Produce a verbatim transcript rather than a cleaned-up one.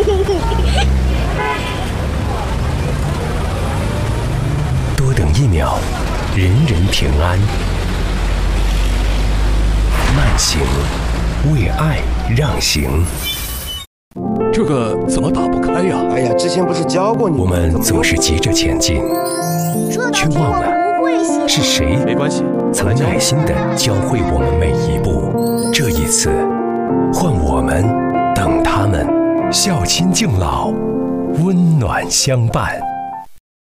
多等一秒，人人平安。慢行，为爱让行。 这个怎么打不开呀？ 哎呀，之前不是教过你？ 我们总是急着前进，却忘了是谁没关系， 曾耐心地教会我们每一步。这一次，换我们等他们，孝亲敬老，温暖相伴。